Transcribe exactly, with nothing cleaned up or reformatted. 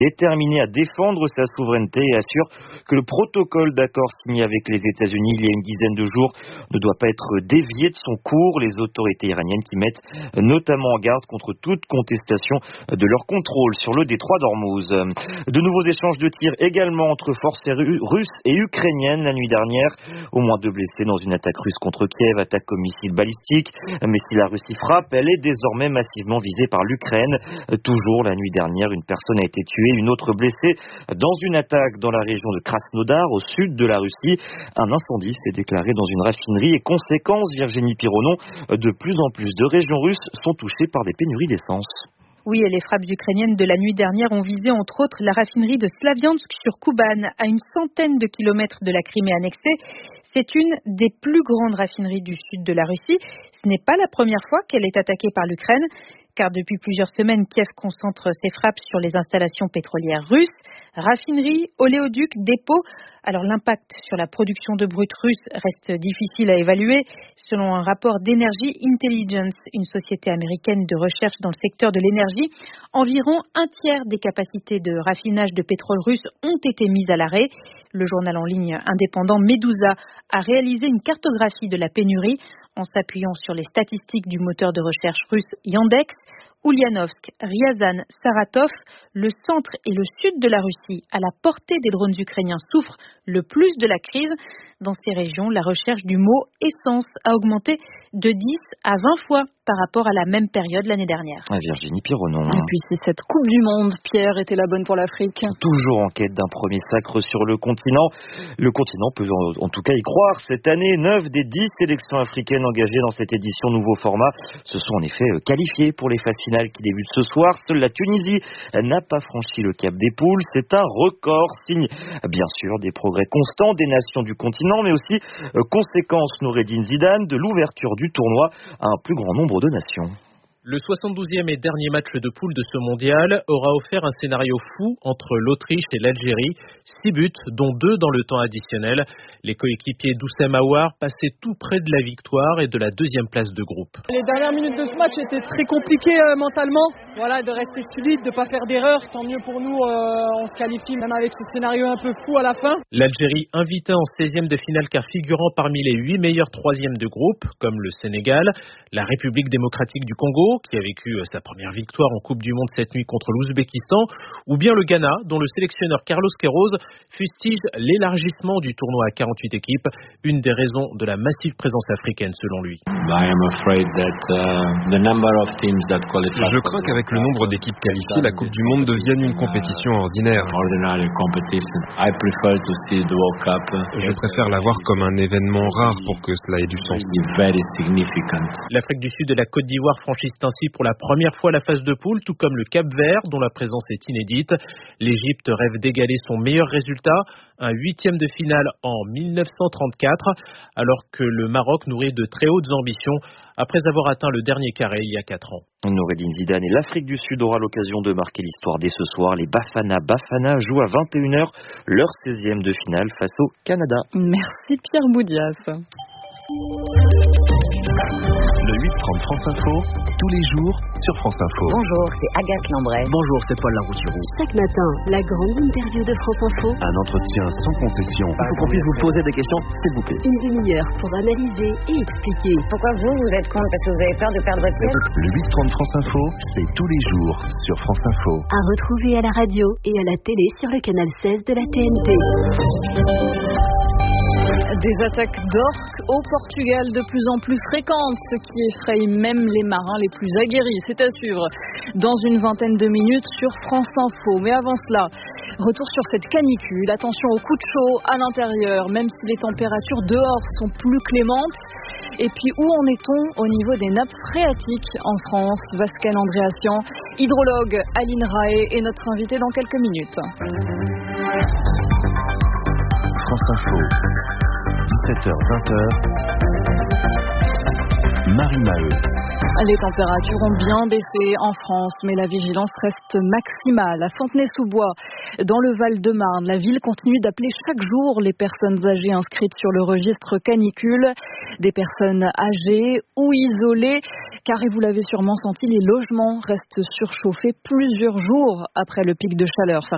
déterminé à défendre sa souveraineté et assure que le protocole d'accord signé avec les États-Unis il y a une dizaine de jours ne doit pas être dévié de son cours. Les autorités iraniennes qui mettent notamment en garde contre toute contestation de leur contrôle sur le détroit d'Ormuz. De nouveaux échanges de tirs également entre forces russes et ukrainiennes la nuit dernière. Au moins deux blessés dans une attaque russe contre Kiev, attaque au missile balistique. Mais si la Russie frappe, elle est désormais massivement visée par l'Ukraine. Toujours la nuit dernière, une personne a été tuée, une autre blessée dans une attaque dans la région de Krasnodar, au sud de la Russie. Un incendie s'est déclaré dans une raffinerie et conséquence, Virginie Pironon, de plus en plus de régions russes sont touchées par des pénuries d'essence. Oui, et les frappes ukrainiennes de la nuit dernière ont visé entre autres la raffinerie de Slaviansk sur Kuban, à une centaine de kilomètres de la Crimée annexée. C'est une des plus grandes raffineries du sud de la Russie. Ce n'est pas la première fois qu'elle est attaquée par l'Ukraine, car depuis plusieurs semaines, Kiev concentre ses frappes sur les installations pétrolières russes, raffineries, oléoducs, dépôts. Alors l'impact sur la production de brut russe reste difficile à évaluer. Selon un rapport d'Energy Intelligence, une société américaine de recherche dans le secteur de l'énergie, environ un tiers des capacités de raffinage de pétrole russe ont été mises à l'arrêt. Le journal en ligne indépendant Medusa a réalisé une cartographie de la pénurie en s'appuyant sur les statistiques du moteur de recherche russe Yandex. Ulyanovsk, Ryazan, Saratov, le centre et le sud de la Russie, à la portée des drones ukrainiens, souffrent le plus de la crise. Dans ces régions, la recherche du mot essence a augmenté de dix à vingt fois par rapport à la même période l'année dernière. Virginie Pironon. Et puis si cette Coupe du Monde, Pierre, était la bonne pour l'Afrique. Toujours en quête d'un premier sacre sur le continent. Le continent peut en tout cas y croire. Cette année, neuf des dix sélections africaines engagées dans cette édition nouveau format se sont en effet qualifiées pour les phases finales qui débutent ce soir. Seule la Tunisie n'a pas franchi le cap des poules. C'est un record, signe bien sûr des progrès constants des nations du continent, mais aussi euh, conséquence Noureddine Zidane de l'ouverture du tournoi à un plus grand nombre de nations. Le soixante-douzième et dernier match de poule de ce mondial aura offert un scénario fou entre l'Autriche et l'Algérie. Six buts, dont deux dans le temps additionnel. Les coéquipiers d'Oussem Aouar passaient tout près de la victoire et de la deuxième place de groupe. Les dernières minutes de ce match étaient très compliquées euh, mentalement. Voilà, de rester solide, de ne pas faire d'erreur. Tant mieux pour nous, euh, on se qualifie même avec ce scénario un peu fou à la fin. L'Algérie invitée en seizième de finale car figurant parmi les huit meilleurs troisièmes de groupe, comme le Sénégal, la République démocratique du Congo, qui a vécu sa première victoire en Coupe du Monde cette nuit contre l'Ouzbékistan, ou bien le Ghana, dont le sélectionneur Carlos Queiroz fustige l'élargissement du tournoi à quarante-huit équipes, une des raisons de la massive présence africaine selon lui. Je crains qu'avec le nombre d'équipes qualifiées, la Coupe du Monde devienne une compétition ordinaire. Je préfère la voir comme un événement rare pour que cela ait du sens. L'Afrique du Sud et la Côte d'Ivoire franchissent ainsi pour la première fois la phase de poule, tout comme le Cap-Vert, dont la présence est inédite. L'Égypte rêve d'égaler son meilleur résultat, un huitième de finale en mille neuf cent trente-quatre, alors que le Maroc nourrit de très hautes ambitions après avoir atteint le dernier carré il y a quatre ans. Noureddine Zidane et l'Afrique du Sud aura l'occasion de marquer l'histoire dès ce soir. Les Bafana Bafana jouent à vingt et une heures leur seizième de finale face au Canada. Merci Pierre Boudias. Le huit trente France Info, tous les jours sur France Info. Bonjour, c'est Agathe Lambray. Bonjour, c'est Paul Larouturou. Chaque matin, la grande interview de France Info. Un entretien sans concession. Il faut qu'on puisse vous poser des questions, s'il vous plaît. Une demi-heure pour analyser et expliquer. Pourquoi vous, vous êtes contre? Parce que vous avez peur de perdre votre place? Le huit trente France Info, c'est tous les jours sur France Info. À retrouver à la radio et à la télé sur le canal seize de la T N T. Des attaques d'orques au Portugal de plus en plus fréquentes, ce qui effraie même les marins les plus aguerris. C'est à suivre dans une vingtaine de minutes sur France Info. Mais avant cela, retour sur cette canicule. Attention aux coups de chaud à l'intérieur, même si les températures dehors sont plus clémentes. Et puis, où en est-on au niveau des nappes phréatiques en France? Pascal Andréassian, hydrologue à l'INRAE, est notre invité dans quelques minutes. France Info. dix-sept heures vingt. Marie Maheu. Les températures ont bien baissé en France, mais la vigilance reste maximale. À Fontenay-sous-Bois, dans le Val-de-Marne, la ville continue d'appeler chaque jour les personnes âgées inscrites sur le registre canicule. Des personnes âgées ou isolées, car, et vous l'avez sûrement senti, les logements restent surchauffés plusieurs jours après le pic de chaleur.